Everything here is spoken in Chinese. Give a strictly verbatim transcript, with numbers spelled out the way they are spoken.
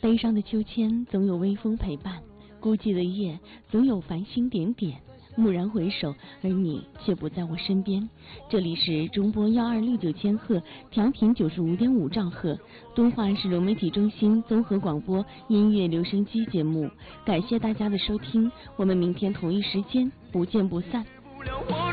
悲伤的秋千总有微风陪伴，孤寂的夜总有繁星点点。蓦然回首，而你却不在我身边。这里是中波幺二六九千赫，调频九十五点五兆赫，敦化市融媒体中心综合广播音乐留声机节目。感谢大家的收听，我们明天同一时间不见不散。